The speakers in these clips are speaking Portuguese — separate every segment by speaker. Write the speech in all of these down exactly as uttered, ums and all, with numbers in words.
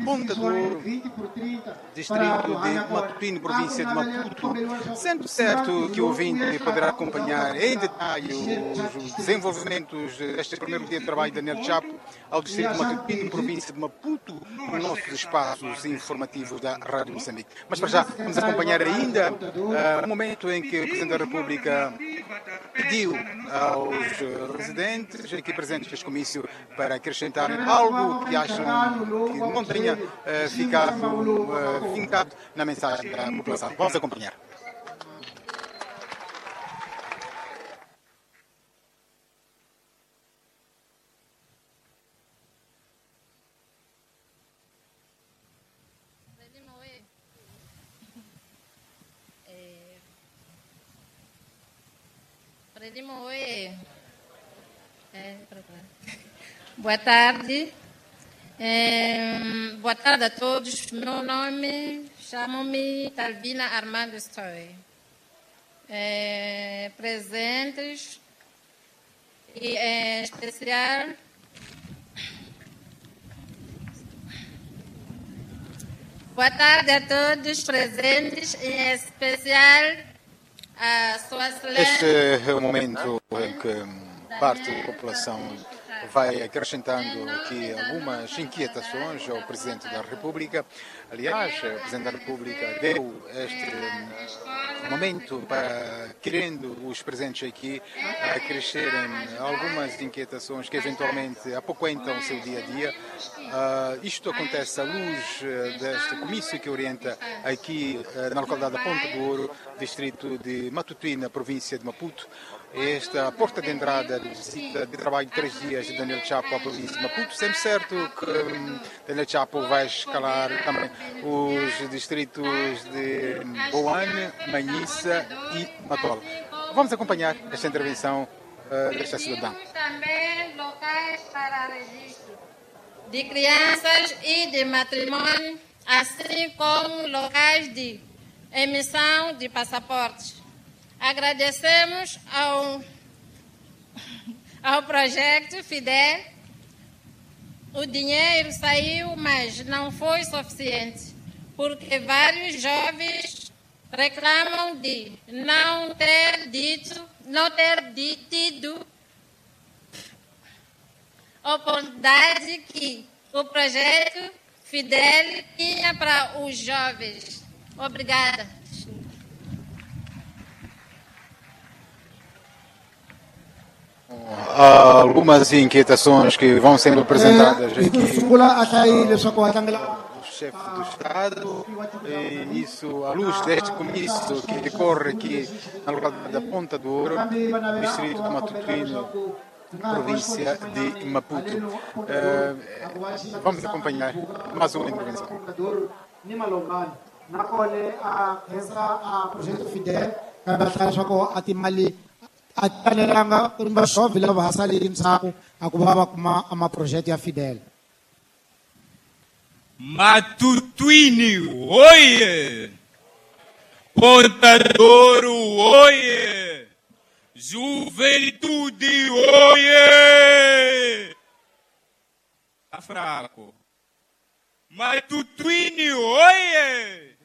Speaker 1: Ponta do Ouro, distrito de Matutuíne, província de Maputo, sendo certo que o ouvinte poderá acompanhar em detalhe os desenvolvimentos deste primeiro dia de trabalho de Daniel Chapo ao distrito de Matutuíne, província de Maputo, nos nossos espaços informativos da Rádio Moçambique. Mas para já, vamos acompanhar ainda uh, o momento em que o Presidente da República pediu aos residentes aqui presentes neste comício para acrescentarem algo que acham que não tenha uh, ficado uh, fincado na mensagem da população. Vamos acompanhar.
Speaker 2: Boa tarde. É, boa tarde a todos. Meu nome, chamo-me Talvina Armando Stoy. É, presentes e em especial boa tarde a todos presentes e em especial a Sua Excelência.
Speaker 1: Este é o momento em que parte da população vai acrescentando aqui algumas inquietações ao Presidente da República. Aliás, o Presidente da República deu este momento para, querendo os presentes aqui, a crescerem algumas inquietações que eventualmente apoquentam o seu dia-a-dia. Uh, isto acontece à luz uh, deste comício que orienta aqui uh, na localidade da Ponta do Ouro, distrito de Matutuíne, província de Maputo. Esta porta de entrada de visita de trabalho de três dias de Daniel Chapo à província de Maputo, sempre certo que um, Daniel Chapo vai escalar também os distritos de Boane, Manhissa e Matola. Vamos acompanhar esta intervenção uh, desta cidadã.
Speaker 2: Também locais para registro de crianças e de matrimônio, assim como locais de emissão de passaportes. Agradecemos ao, ao projeto Fidel. O dinheiro saiu, mas não foi suficiente, porque vários jovens reclamam de não ter dito, não ter tido oportunidade que o projeto Fidel tinha para os jovens. Obrigada.
Speaker 1: Há algumas inquietações que vão sendo apresentadas aqui. O chefe do Estado, e isso à luz deste comício que decorre aqui na localidade da Ponta do Ouro, distrito de Matutuíne, província de Maputo. Uh, vamos acompanhar mais uma intervenção.
Speaker 3: atalelanga rimba shove lava hasali rimsako akubaba kuma ama project ya Fidel.
Speaker 4: Matutuíne, oie! Ponta do Ouro, oie! Juventude, oie! Tá fraco. Matutuíne, oie!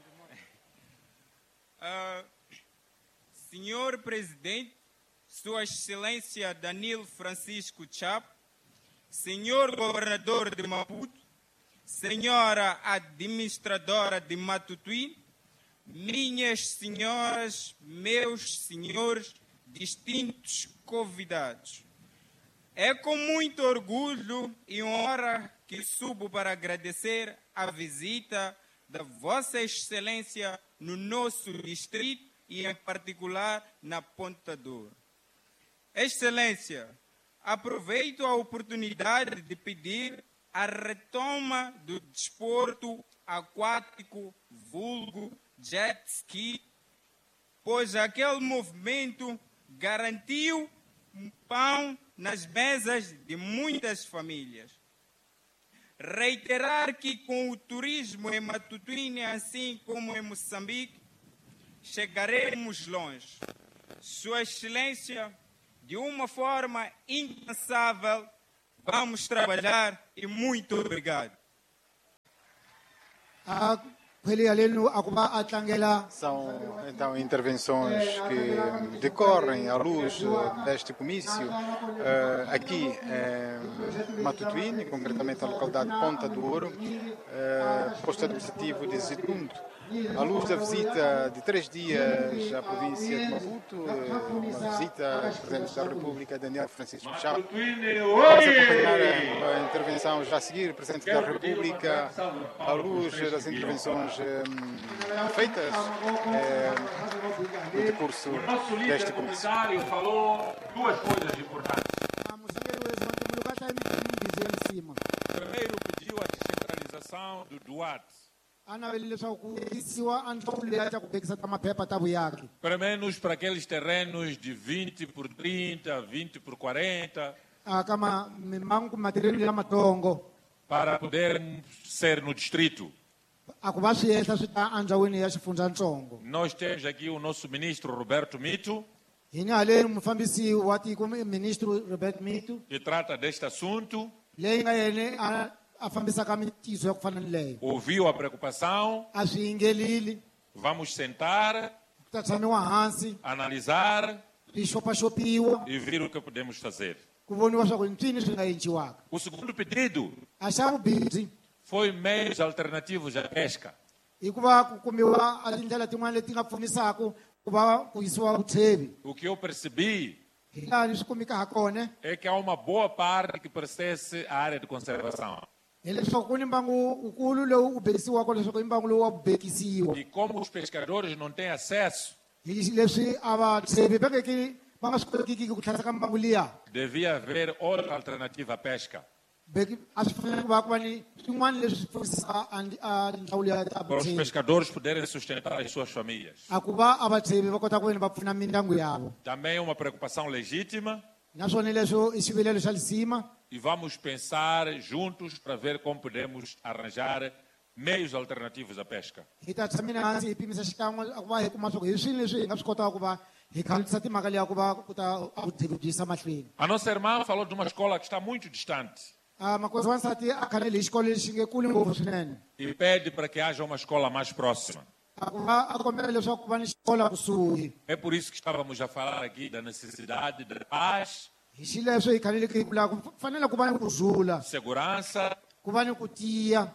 Speaker 4: Uh, senhor Presidente, Sua Excelência Daniel Francisco Chapo, Senhor Governador de Maputo, Senhora Administradora de Matutuíne, minhas senhoras, meus senhores, distintos convidados. É com muito orgulho e honra que subo para agradecer a visita da Vossa Excelência no nosso distrito e, em particular, na Ponta do Ouro. Excelência, aproveito a oportunidade de pedir a retoma do desporto aquático vulgo jet ski, pois aquele movimento garantiu um pão nas mesas de muitas famílias. Reiterar que com o turismo em Matutuíne, assim como em Moçambique, chegaremos longe. Sua Excelência, de uma forma incansável, vamos trabalhar e muito obrigado.
Speaker 3: a kweli haleni akuba atlangela
Speaker 1: São então intervenções que decorrem à luz eh, deste comício eh, aqui em Matutuíne, concretamente na localidade de Ponta do Ouro, eh, posto administrativo de Zitundo, à luz da visita de três dias à província de Maputo, eh, uma visita ao Presidente da República, Daniel Francisco Chapo. Vamos acompanhar a intervenção já a seguir, Presidente da República, à luz das intervenções eh, feitas eh, no decurso
Speaker 5: O nosso líder
Speaker 1: deste comício.
Speaker 5: comunitário falou duas coisas importantes.
Speaker 3: musangeri wezibantumuluka hlayimbizi elisima
Speaker 5: Primeiro, pediu a descentralização do Duarte,
Speaker 3: a navele leswaku ku yisiwa anhlawulo leya ta ku bekisa ta maphepha ta vuyaki
Speaker 5: pelo menos para aqueles terrenos de vinte por trinta, vinte por quarenta,
Speaker 3: a ka ma- mimangu matireni lamatsongo
Speaker 5: para poder ser no distrito.
Speaker 3: a ku va swi ehla swi ta andzawini ya xifundzatsongo
Speaker 5: Nós temos aqui o nosso ministro Roberto Mito,
Speaker 3: hini haleni mufambisi wa tiko ministro Robert Mito
Speaker 5: que trata deste assunto,
Speaker 3: leyi nga yene a a fambisaka mitiso ya ku fana ni leyo
Speaker 5: ouviu a preocupação,
Speaker 3: a swi yingelili
Speaker 5: vamos sentar,
Speaker 3: ku ta tshamiwa hansi
Speaker 5: analisar
Speaker 3: swi xopaxopiwa
Speaker 5: e ver o que podemos fazer.
Speaker 3: ku voniwa swa ku i ncini swi nga endliwaka
Speaker 5: O segundo pedido
Speaker 3: a xa vubihi
Speaker 5: foi meios alternativos à pesca.
Speaker 3: hi ku va ku kumiwa a tindlela tin'wana leti nga pfunisaka ku va ku yisiwa vutshevi
Speaker 5: O que eu percebi
Speaker 3: hi laha ni swi kumeka ha kona
Speaker 5: é que há uma boa parte que pertence à área de conservação.
Speaker 3: hi leswaku ku ni mbangu wukulu lowu u bekisiwaka leswaku i mbangu lowu wa ku bekisiwa
Speaker 5: E como os pescadores não têm acesso,
Speaker 3: hi leswi a vatshevi va ngeki va nga swi kotekiki ku tlhanisa ka mbangu liya
Speaker 5: devia haver outra alternativa à pesca.
Speaker 3: Beki- a swi fanele ku va ku va ni swin'wana leswi swi pfunisaka a ndi- a nhlawulo ya ta
Speaker 5: Para os
Speaker 3: vutshevi
Speaker 5: pescadores poderem sustentar as suas famílias.
Speaker 3: a ku va a vatshevi va kota ku veni va pfuna mindyangu yavo
Speaker 5: Também é uma preocupação legítima
Speaker 3: naswona leswo i xivilelo xa lisima
Speaker 5: e vamos pensar juntos para ver como podemos arranjar meios alternativos à pesca.
Speaker 3: hi ta tshamina hansi hi pimisa xikan'we a ku va hi kuma swa ku hi swini leswi hi nga swi kotaka ku va hi khandziyisa timhaka leya ku va ku ta a vutshembi byi yisa mahlweni
Speaker 5: A nossa irmã falou de uma escola que está muito distante
Speaker 3: a makosi wansati a khanele hi xikolo lexi nge kuli ngopfu swinene
Speaker 5: e pede para que haja uma escola mais próxima.
Speaker 3: a ku va a kombela leswaku ku va ni xikola kusuhi
Speaker 5: É por isso que estávamos a falar aqui da necessidade de paz,
Speaker 3: hi xileswo hi khaneleke hi kulaka ku fanele ku va ni kurhula
Speaker 5: segurança,
Speaker 3: ku va ni ku tiya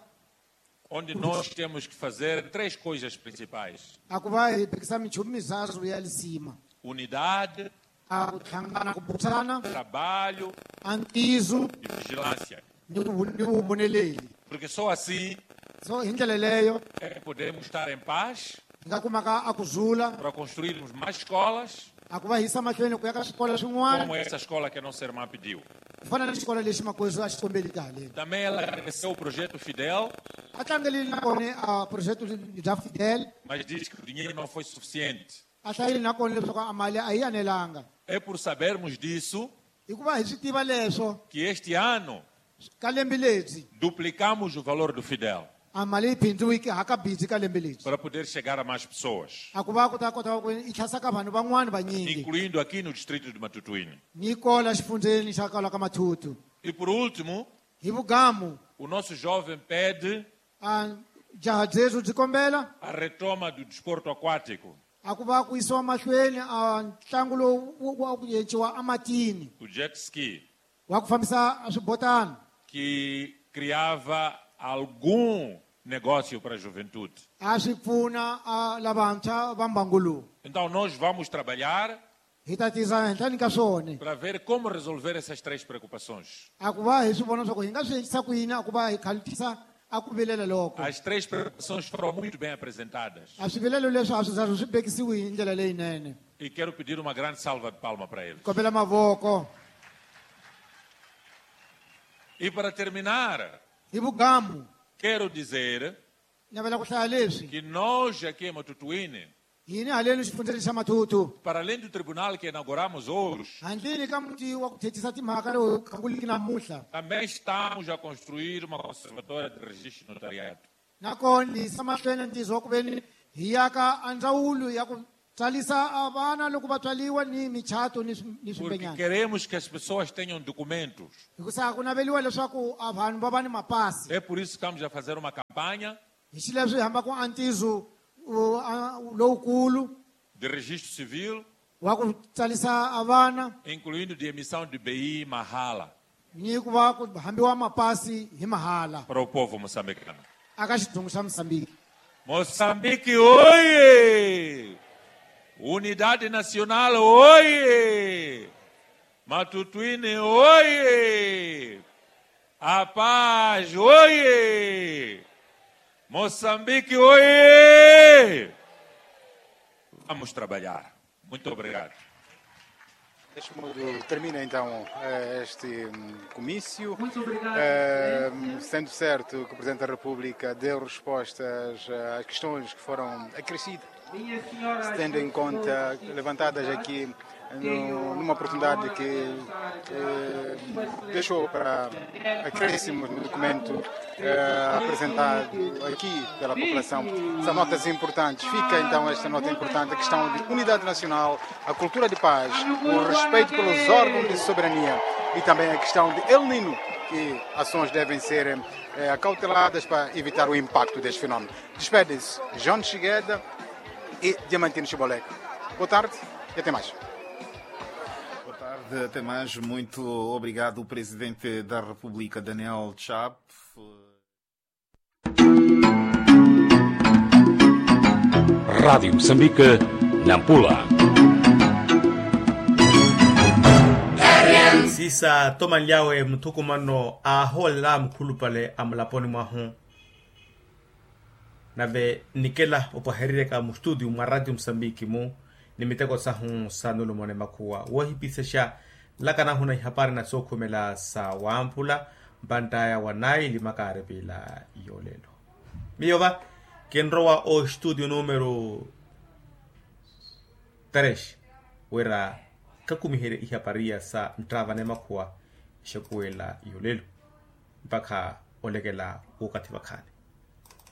Speaker 5: onde nós temos que fazer três coisas principais:
Speaker 3: a ku va hi bekisa minchumu mizazu ya lisima
Speaker 5: unidade,
Speaker 3: a ku hlangana ku burisana
Speaker 5: trabalho
Speaker 3: a ntizu
Speaker 5: e vigilância.
Speaker 3: ni ku- ni vuhumoneleli
Speaker 5: Porque só assim
Speaker 3: so hi ndlela leyo
Speaker 5: é que podemos estar em paz
Speaker 3: hi nga kumaka a kurhula
Speaker 5: para construirmos mais escolas,
Speaker 3: a ku va yisa mahlweni ku ya ka swikolo swin'wana
Speaker 5: como essa escola que a nossa irmã pediu.
Speaker 3: ku fana ni xikolo lexi makosi a xi kombeliki haleni
Speaker 5: Também ela agradeceu o projeto Fidel,
Speaker 3: a tlangelini na kona a projeto bya fidel
Speaker 5: mas diz que o dinheiro não foi suficiente.
Speaker 3: a hlayeli na kona leswaku a mali a yi anelanga
Speaker 5: É por sabermos disso
Speaker 3: hikuva hi swi tiva leswo
Speaker 5: que este ano
Speaker 3: ka lembe lebyi
Speaker 5: duplicamos o valor do Fidel
Speaker 3: a mali yi bindziwiki hakabindzi ka lembe lebyi
Speaker 5: para poder chegar a mais pessoas,
Speaker 3: a ku va ku ta kota ku yi tlhasa ka vanhu van'wani vanyingi
Speaker 5: incluindo aqui no distrito de Matutuíne.
Speaker 3: ni kola xifundzeni xa kala ka mathutu
Speaker 5: E por último,
Speaker 3: hi vugamu
Speaker 5: o nosso jovem pede
Speaker 3: a jaha byezu byi kombela
Speaker 5: a retoma do desporto aquático,
Speaker 3: a ku va ku yisiwa mahlweni a ntlangu lowu wu- wa ku yenciwa ematini
Speaker 5: o jet ski,
Speaker 3: wa ku fambisa swibotana
Speaker 5: que criava algum negócio para a juventude.
Speaker 3: a swi pfuna a lavantshwa va mbangu lowu
Speaker 5: Então nós vamos trabalhar
Speaker 3: hi ta tisa henhlani ka swona
Speaker 5: para ver como resolver essas três preocupações.
Speaker 3: a ku va hi swi vona swa ku hi nga swi endlisa ku yini a ku va hi khandziyisa a ku vilela loko
Speaker 5: As três preocupações foram muito bem apresentadas.
Speaker 3: a swivilelo leswi a swi za swi bekisiwi hi ndlela leyinene
Speaker 5: E quero pedir uma grande salva de palma para eles.
Speaker 3: kombela mavoko
Speaker 5: E para terminar,
Speaker 3: hi vugamu
Speaker 5: quero dizer
Speaker 3: navela ku hlaya leswi
Speaker 5: que nós aqui em Matutuíne,
Speaker 3: hini haleni xifundzeni xa mathutu
Speaker 5: para além do tribunal que inauguramos hoje,
Speaker 3: handleni ka muti wa ku thethisa timhaka lowu khanguliki namuhla
Speaker 5: também estamos a construir uma conservatória de registro e notariado.
Speaker 3: nakona hi yisa mahlweni ntizo wa ku veni hi yaka a ndzawulo ya ku tswarisa a vana loko va tswaliwa ni michato ni swi- ni
Speaker 5: Porque
Speaker 3: swimbenyana
Speaker 5: queremos que as pessoas tenham documentos.
Speaker 3: hikusa ku naveliwa leswaku a vanhu va va ni mapasi
Speaker 5: É por isso que estamos a fazer uma campanha
Speaker 3: hi hi xileswi hi hamba ku antizo lowukulu
Speaker 5: de registro civil,
Speaker 3: wa ku tsalisa a vana
Speaker 5: incluindo de emissão de B I mahala
Speaker 3: ni ku va ku hambiwa mapasi hi mahala
Speaker 5: para o povo moçambicano.
Speaker 3: aka xidungu xa Moçambique.
Speaker 5: Moçambique, oie! Unidade Nacional, oie! Matutuine, oie! A paz, oie! Moçambique, oie! Vamos trabalhar. Muito obrigado.
Speaker 1: Deste modo termina então este comício, eh, sendo certo que o Presidente da República deu respostas às questões que foram acrescidas, tendo em conta, levantadas aqui no, numa oportunidade que eh, deixou para acréscimos no documento eh, apresentado aqui pela população. São notas importantes. Fica então esta nota importante, a questão de unidade nacional, a cultura de paz, o respeito pelos órgãos de soberania e também a questão de El Nino, que ações devem ser eh, acauteladas para evitar o impacto deste fenómeno. Despedem-se João Chigueda e Diamantino Chibolek. Boa tarde e até mais.
Speaker 6: Boa tarde, até mais. Muito obrigado, o Presidente da República, Daniel Chapo.
Speaker 7: Rádio Moçambique, Nampula.
Speaker 8: Sisa tomanyawe mtukumano ahola mkulu pale amlaponi mwahu. Nabe nikela opaherire ka mu studio mwa Radio Moçambique mu nimiteko sa hun sanulu mone makuwa wahi pisesha lakana huna hapari na soko mela sa wampula bantaya wanai limakare bila yolelo miyova kenrowa o studio numero tres wera kakumihere ihaparia sa mtrava ne makuwa shakuela yolelo mpaka olegela wakati wakane.